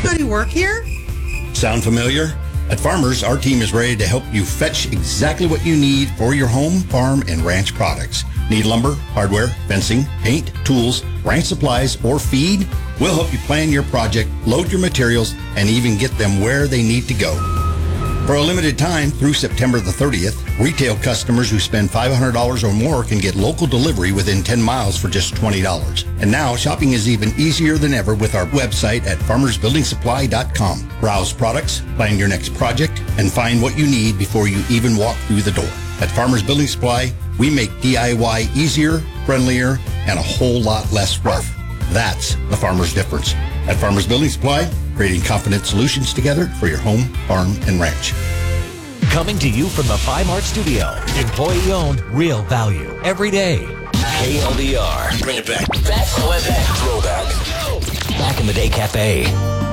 So do you work here? Sound familiar? At Farmers, our team is ready to help you fetch exactly what you need for your home, farm, and ranch products. Need lumber, hardware, fencing, paint, tools, ranch supplies, or feed? We'll help you plan your project, load your materials, and even get them where they need to go. For a limited time through September the 30th, retail customers who spend $500 or more can get local delivery within 10 miles for just $20. And now shopping is even easier than ever with our website at farmersbuildingsupply.com. Browse products, plan your next project, and find what you need before you even walk through the door. At Farmers Building Supply, we make DIY easier, friendlier, and a whole lot less rough. That's the farmer's difference. At Farmers Building Supply, creating confident solutions together for your home, farm, and ranch. Coming to you from the Pie Mart Studio. Employee-owned, real value. Every day. KLDR. Bring it back. Throwback. Back in the Day Cafe.